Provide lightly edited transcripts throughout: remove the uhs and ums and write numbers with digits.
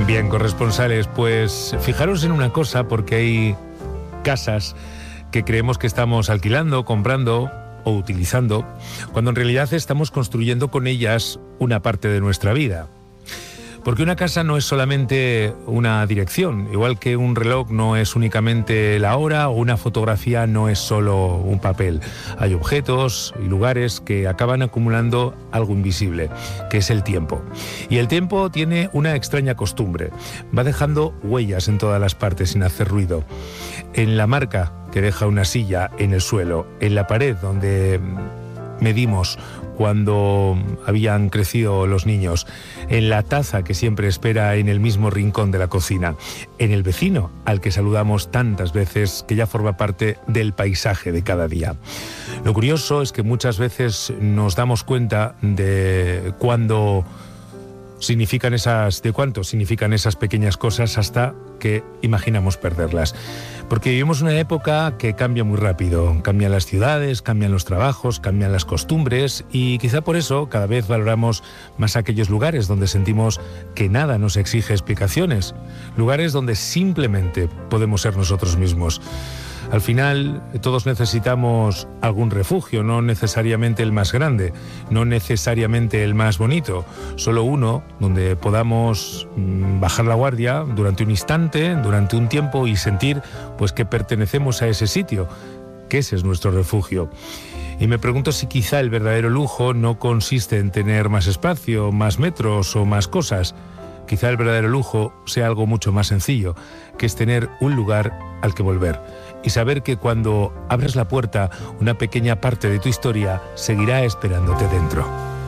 Bien, corresponsales, pues fijaros en una cosa, porque hay casas que creemos que estamos alquilando, comprando o utilizando, cuando en realidad estamos construyendo con ellas una parte de nuestra vida. Porque una casa no es solamente una dirección, igual que un reloj no es únicamente la hora o una fotografía no es solo un papel. Hay objetos y lugares que acaban acumulando algo invisible, que es el tiempo. Y el tiempo tiene una extraña costumbre. Va dejando huellas en todas las partes sin hacer ruido. En la marca que deja una silla en el suelo, en la pared donde medimos cuando habían crecido los niños, en la taza que siempre espera en el mismo rincón de la cocina, en el vecino al que saludamos tantas veces que ya forma parte del paisaje de cada día. Lo curioso es que muchas veces nos damos cuenta de cuánto significan esas pequeñas cosas hasta que imaginamos perderlas. Porque vivimos una época que cambia muy rápido. Cambian las ciudades, cambian los trabajos, cambian las costumbres y quizá por eso cada vez valoramos más aquellos lugares donde sentimos que nada nos exige explicaciones. Lugares donde simplemente podemos ser nosotros mismos. Al final, todos necesitamos algún refugio, no necesariamente el más grande, no necesariamente el más bonito, solo uno donde podamos bajar la guardia durante un instante, durante un tiempo y sentir pues que pertenecemos a ese sitio, que ese es nuestro refugio. Y me pregunto si quizá el verdadero lujo no consiste en tener más espacio, más metros o más cosas. Quizá el verdadero lujo sea algo mucho más sencillo, que es tener un lugar al que volver. Y saber que cuando abres la puerta, una pequeña parte de tu historia seguirá esperándote dentro.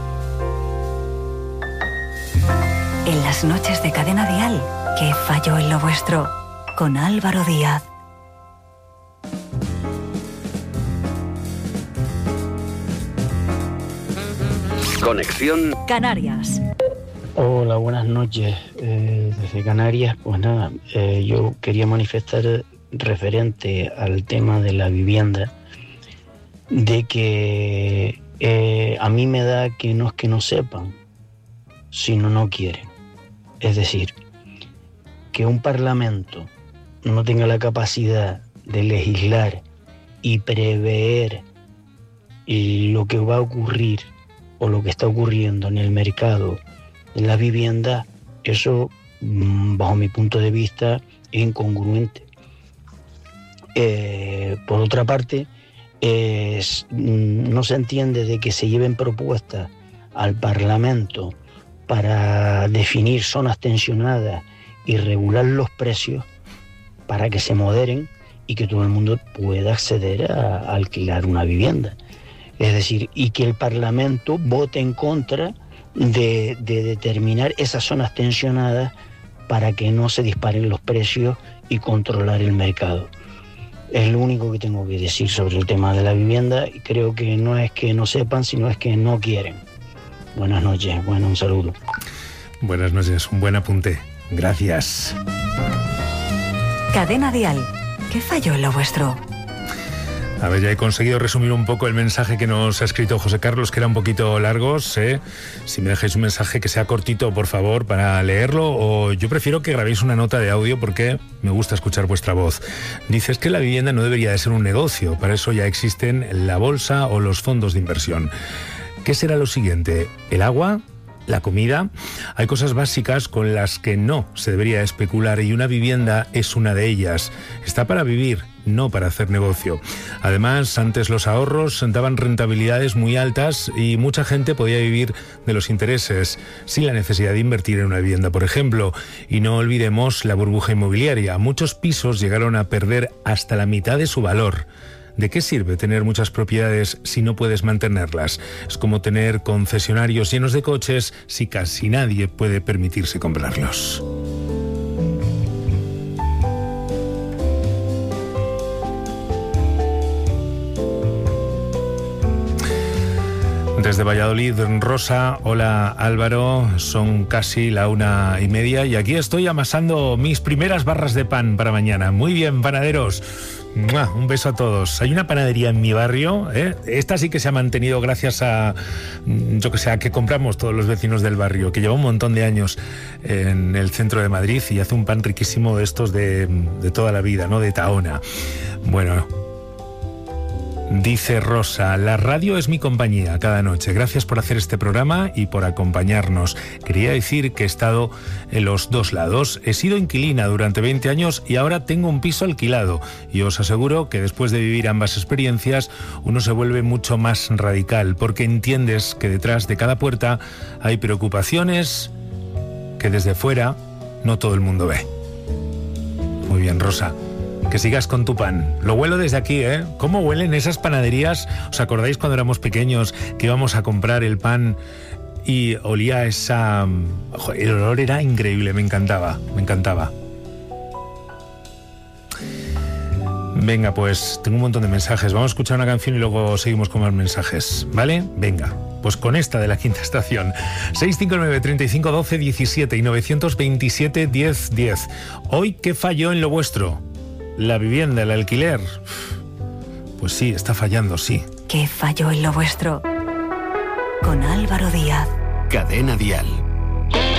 En las noches de Cadena Dial, ¿qué falló en lo vuestro? Con Álvaro Díaz. Conexión Canarias. Hola, buenas noches. Desde Canarias, pues nada, yo quería manifestar referente al tema de la vivienda, de que a mí me da que no es que no sepan, sino no quieren. Es decir, que un parlamento no tenga la capacidad de legislar y prever lo que va a ocurrir o lo que está ocurriendo en el mercado de la vivienda, eso, bajo mi punto de vista, es incongruente. Por otra parte, no se entiende de que se lleven propuestas al Parlamento para definir zonas tensionadas y regular los precios para que se moderen y que todo el mundo pueda acceder a alquilar una vivienda. Es decir, y que el Parlamento vote en contra de determinar esas zonas tensionadas para que no se disparen los precios y controlar el mercado. Es lo único que tengo que decir sobre el tema de la vivienda y creo que no es que no sepan, sino es que no quieren. Buenas noches, bueno, un saludo. Buenas noches, un buen apunte. Gracias. Cadena Dial, ¿qué falló en lo vuestro? A ver, ya he conseguido resumir un poco el mensaje que nos ha escrito José Carlos, que era un poquito largo. Si me dejáis un mensaje que sea cortito, por favor, para leerlo, o yo prefiero que grabéis una nota de audio porque me gusta escuchar vuestra voz. Dices que la vivienda no debería de ser un negocio, para eso ya existen la bolsa o los fondos de inversión. ¿Qué será lo siguiente? ¿El agua? ¿La comida? Hay cosas básicas con las que no se debería especular y una vivienda es una de ellas. Está para vivir, no para hacer negocio. Además, antes los ahorros daban rentabilidades muy altas y mucha gente podía vivir de los intereses sin la necesidad de invertir en una vivienda, por ejemplo. Y no olvidemos la burbuja inmobiliaria. Muchos pisos llegaron a perder hasta la mitad de su valor. ¿De qué sirve tener muchas propiedades si no puedes mantenerlas? Es como tener concesionarios llenos de coches si casi nadie puede permitirse comprarlos. Desde Valladolid, Rosa. Hola, Álvaro. Son casi la 1:30 y aquí estoy amasando mis primeras barras de pan para mañana. Muy bien, panaderos. Un beso a todos. Hay una panadería en mi barrio, ¿eh? Esta sí que se ha mantenido gracias a, yo que sé, a que compramos todos los vecinos del barrio, que lleva un montón de años en el centro de Madrid y hace un pan riquísimo de estos de toda la vida, ¿no? De Tahona. Bueno, dice Rosa, la radio es mi compañía cada noche. Gracias por hacer este programa y por acompañarnos. Quería decir que he estado en los dos lados. He sido inquilina durante 20 años y ahora tengo un piso alquilado. Y os aseguro que después de vivir ambas experiencias, uno se vuelve mucho más radical, porque entiendes que detrás de cada puerta hay preocupaciones que desde fuera no todo el mundo ve. Muy bien, Rosa. Que sigas con tu pan. Lo huelo desde aquí, ¿eh? ¿Cómo huelen esas panaderías? ¿Os acordáis cuando éramos pequeños que íbamos a comprar el pan y olía esa... El olor era increíble, me encantaba, me encantaba. Venga, pues tengo un montón de mensajes. Vamos a escuchar una canción y luego seguimos con más mensajes, ¿vale? Venga, pues con esta de la Quinta Estación. 659 35 12 17 y 927 10 10. Hoy, ¿qué falló en lo vuestro? La vivienda, el alquiler. Pues sí, está fallando, sí. ¿Qué falló en lo vuestro? Con Álvaro Díaz. Cadena Dial.